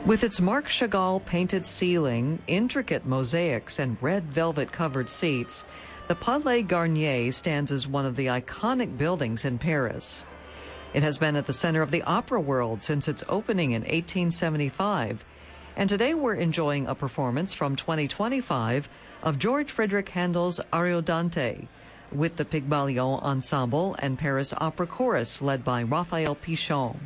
With its Marc Chagall painted ceiling, intricate mosaics, and red velvet-covered seats, the Palais Garnier stands as one of the iconic buildings in Paris. It has been at the center of the opera world since its opening in 1875, and today we're enjoying a performance from 2025 of George Frideric Handel's Ariodante, with the Pygmalion Ensemble and Paris Opera Chorus led by Raphael Pichon.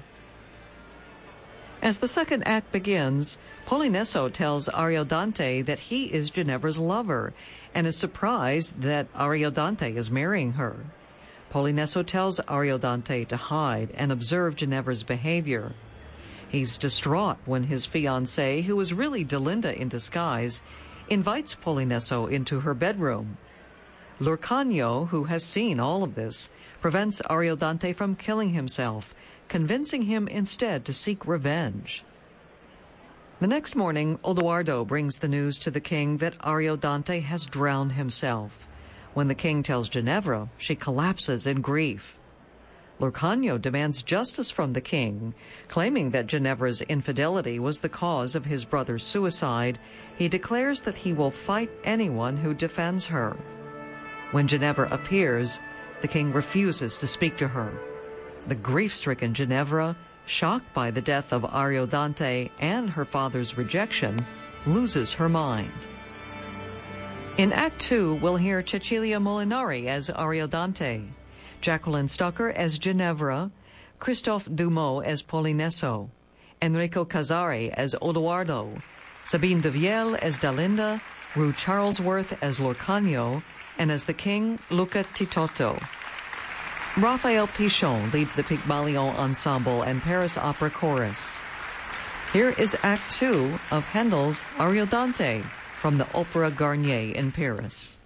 As the second act begins, Polinesso tells Ariodante that he is Ginevra's lover and is surprised that Ariodante is marrying her. Polinesso tells Ariodante to hide and observe Ginevra's behavior. He's distraught when his fiancée, who is really Delinda in disguise, invites Polinesso into her bedroom. Lurcagno, who has seen all of this, prevents Ariodante from killing himself, convincing him instead to seek revenge. The next morning, Odoardo brings the news to the king that Ariodante has drowned himself. When the king tells Ginevra, she collapses in grief. Lurcagno demands justice from the king, claiming that Ginevra's infidelity was the cause of his brother's suicide. He declares that he will fight anyone who defends her. When Ginevra appears, the king refuses to speak to her. The grief-stricken Ginevra, shocked by the death of Ariodante and her father's rejection, loses her mind. In Act 2, we'll hear Cecilia Molinari as Ariodante, Jacqueline Stucker as Ginevra, Christophe Dumont as Polinesso, Enrico Casari as Odoardo, Sabine de Viel as Dalinda, Rue Charlesworth as Lurcagno, and as the king, Luca Titotto. Raphael Pichon leads the Pygmalion Ensemble and Paris Opera Chorus. Here is Act 2 of Handel's Ariodante from the Opera Garnier in Paris.